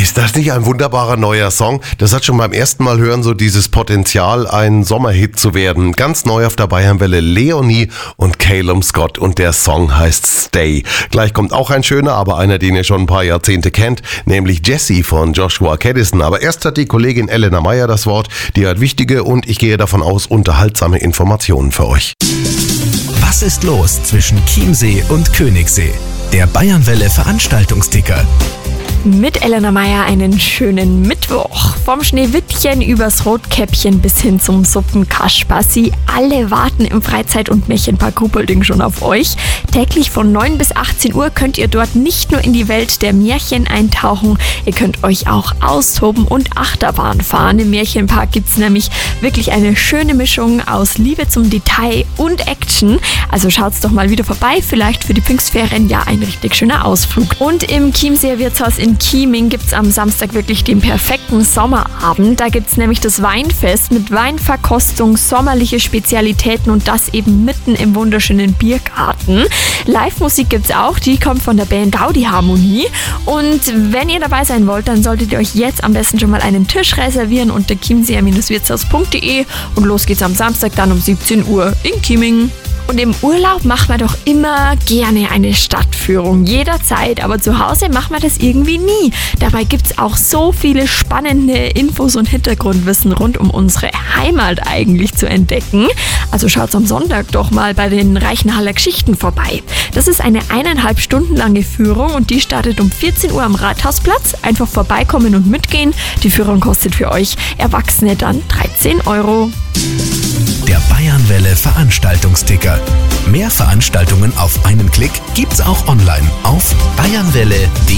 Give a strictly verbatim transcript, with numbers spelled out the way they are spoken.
Ist das nicht ein wunderbarer neuer Song? Das hat schon beim ersten Mal hören so dieses Potenzial, ein Sommerhit zu werden. Ganz neu auf der Bayernwelle Leonie und Calum Scott und der Song heißt Stay. Gleich kommt auch ein schöner, aber einer, den ihr schon ein paar Jahrzehnte kennt, nämlich Jessie von Joshua Caddison. Aber erst hat die Kollegin Elena Meyer das Wort, die hat wichtige und ich gehe davon aus unterhaltsame Informationen für euch. Was ist los zwischen Chiemsee und Königssee? Der Bayernwelle Veranstaltungsticker. Mit Elena Meyer einen schönen Mittwoch. Vom Schneewittchen übers Rotkäppchen bis hin zum Suppenkasper. Sie alle warten im Freizeit- und Märchenpark Ruhpolding schon auf euch. Täglich von neun bis achtzehn Uhr könnt ihr dort nicht nur in die Welt der Märchen eintauchen, ihr könnt euch auch austoben und Achterbahn fahren. Im Märchenpark gibt es nämlich wirklich eine schöne Mischung aus Liebe zum Detail und Action. Also schaut's doch mal wieder vorbei, vielleicht für die Pfingstferien ja ein richtig schöner Ausflug. Und im Chiemseer Wirtshaus in Chieming gibt es am Samstag wirklich den perfekten Sommerabend. Da gibt es nämlich das Weinfest mit Weinverkostung, sommerliche Spezialitäten und das eben mitten im wunderschönen Biergarten. Live-Musik gibt es auch, die kommt von der Band Gaudi Harmonie. Und wenn ihr dabei sein wollt, dann solltet ihr euch jetzt am besten schon mal einen Tisch reservieren unter chiemseer Wirtshaus punkt de und los geht's am Samstag dann um siebzehn Uhr in Chieming. Und im Urlaub macht man doch immer gerne eine Stadtführung, jederzeit, aber zu Hause macht man das irgendwie nie. Dabei gibt's auch so viele spannende Infos und Hintergrundwissen rund um unsere Heimat eigentlich zu entdecken. Also schaut's am Sonntag doch mal bei den Reichenhaller Geschichten vorbei. Das ist eine eineinhalb Stunden lange Führung und die startet um vierzehn Uhr am Rathausplatz. Einfach vorbeikommen und mitgehen. Die Führung kostet für euch Erwachsene dann dreizehn Euro. Der Bayernwelle Veranstaltungsticker. Mehr Veranstaltungen auf einen Klick gibt's auch online auf bayernwelle punkt de.